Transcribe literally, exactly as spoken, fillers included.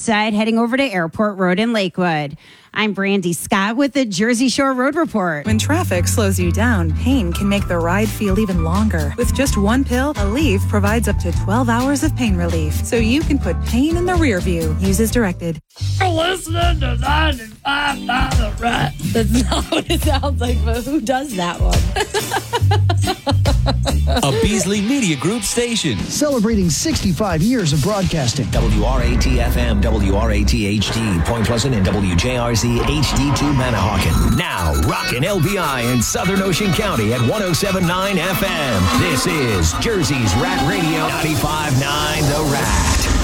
side, heading over to Airport Road in Lakewood. I'm Brandy Scott with the Jersey Shore Road Report. When traffic slows you down, pain can make the ride feel even longer. With just one pill, Aleve provides up to twelve hours of pain relief, so you can put pain in the rear view. Use as directed. Listening to ninety-five dollar Rat. That's not what it sounds like, but who does that one? A Beasley Media Group station. Celebrating sixty-five years of broadcasting. W R A T F M, W R A T H D, Point Pleasant, and W J R C H D two Manahawkin. Now, rockin' L B I in Southern Ocean County at one oh seven point nine F M. This is Jersey's Rat Radio, ninety-five point nine The Rat.